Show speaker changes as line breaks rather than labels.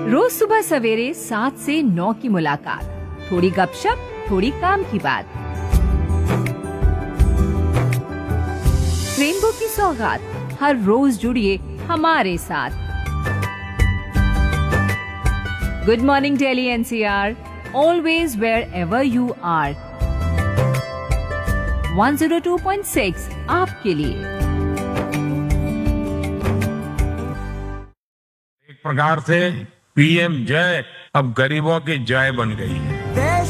रोज सुबह सवेरे 7 से 9 की मुलाकात, थोड़ी गपशप, थोड़ी काम की बात। रेनबो की सौगात, हर रोज जुड़िए हमारे साथ। Good morning Delhi NCR, always wear ever you are. 102.6 आपके लिए।
एक प्रकार से पीएम जय अब गरीबों की जय बन गई है।